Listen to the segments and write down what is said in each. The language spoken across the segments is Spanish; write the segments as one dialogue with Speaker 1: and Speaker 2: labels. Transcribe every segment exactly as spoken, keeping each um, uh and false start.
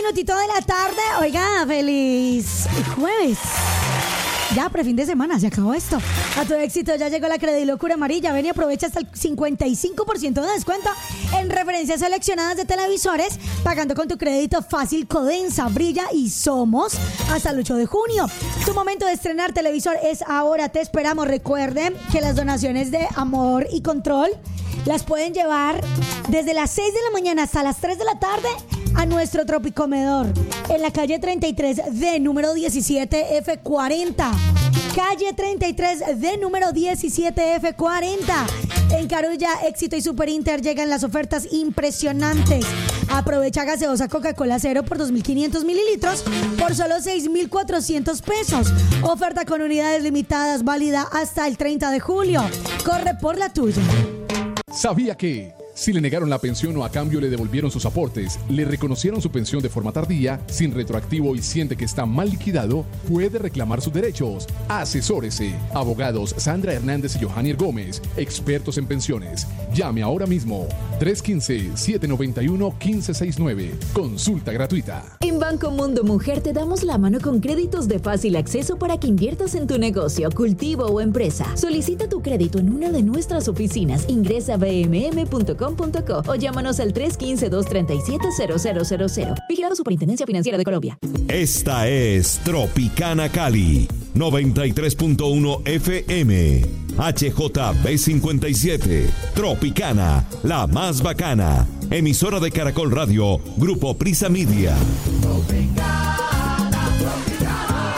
Speaker 1: minutito de la tarde. Oiga, feliz jueves. Ya, pre-fin de semana, se acabó esto. A tu éxito ya llegó la Credilocura amarilla. Ven y aprovecha hasta el cincuenta y cinco por ciento de descuento en referencias seleccionadas de televisores, pagando con tu crédito fácil Codensa, Brilla y Somos hasta el ocho de junio. Tu momento de estrenar televisor es ahora. Te esperamos. Recuerden que las donaciones de Amor y Control las pueden llevar desde las seis de la mañana hasta las tres de la tarde a nuestro Tropicomedor en la calle treinta y tres D, número diecisiete F cuarenta. Calle treinta y tres D, número diecisiete F cuarenta. En Carulla, Éxito y Super Inter llegan las ofertas impresionantes. Aprovecha gaseosa Coca-Cola cero por dos mil quinientos mililitros por solo seis mil cuatrocientos pesos. Oferta con unidades limitadas, válida hasta el treinta de julio. Corre por la tuya.
Speaker 2: ¿Sabía que si le negaron la pensión o a cambio le devolvieron sus aportes, le reconocieron su pensión de forma tardía, sin retroactivo y siente que está mal liquidado, puede reclamar sus derechos? Asesórese. Abogados Sandra Hernández y Johannier Gómez, expertos en pensiones. Llame ahora mismo. tres uno cinco, siete nueve uno, uno cinco seis nueve. Consulta gratuita.
Speaker 3: En Banco Mundo Mujer te damos la mano con créditos de fácil acceso para que inviertas en tu negocio, cultivo o empresa. Solicita tu crédito en una de nuestras oficinas. Ingresa a b m m punto com punto co o llámanos al tres uno cinco, dos tres siete, cero cero cero cero. Vigilado Superintendencia Financiera de Colombia.
Speaker 4: Esta es Tropicana Cali, noventa y tres punto uno F M. H J B cincuenta y siete. Tropicana, la más bacana. Emisora de Caracol Radio, Grupo Prisa Media.
Speaker 5: Tropicana, Tropicana.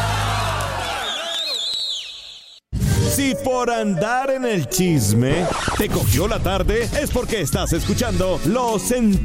Speaker 4: Si por andar en el chisme te cogió la tarde, es porque estás escuchando Los Centenarios.